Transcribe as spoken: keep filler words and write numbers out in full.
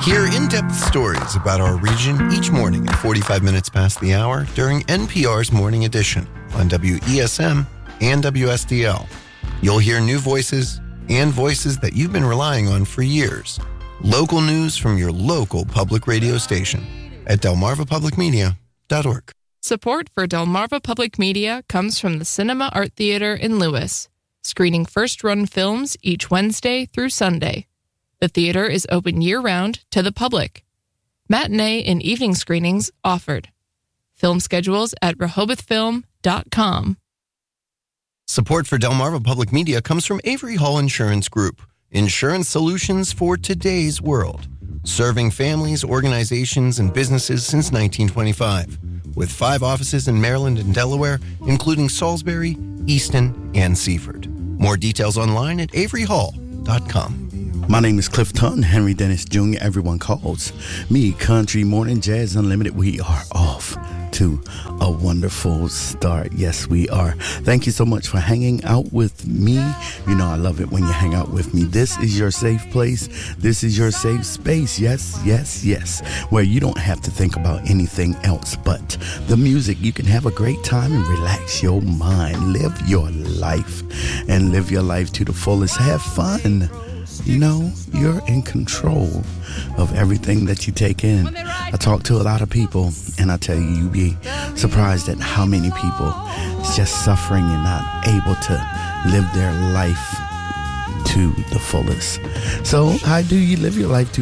Hear in-depth stories about our region each morning at forty-five minutes past the hour during N P R's Morning Edition on W E S M and W S D L. You'll hear new voices and voices that you've been relying on for years. Local news from your local public radio station at delmarva public media dot org. Support for Delmarva Public Media comes from the Cinema Art Theater in Lewis, screening first-run films each Wednesday through Sunday. The theater is open year-round to the public. Matinee and evening screenings offered. Film schedules at rehoboth film dot com. Support for Delmarva Public Media comes from Avery Hall Insurance Group, insurance solutions for today's world, serving families, organizations, and businesses since nineteen twenty-five, with five offices in Maryland and Delaware, including Salisbury, Easton, and Seaford. More details online at avery hall dot com. My name is Cliff Tunn, Henry Dennis Junior Everyone calls me Country Morning Jazz Unlimited. We are off to a wonderful start. Yes, we are. Thank you so much for hanging out with me. You know, I love it when you hang out with me. This is your safe place. This is your safe space. Yes, yes, yes. Where you don't have to think about anything else but the music. You can have a great time and relax your mind. Live your life and live your life to the fullest. Have fun. You know, you're in control of everything that you take in. I talk to a lot of people, and I tell you, you'd be surprised at how many people is just suffering and not able to live their life to the fullest. So how do you live your life to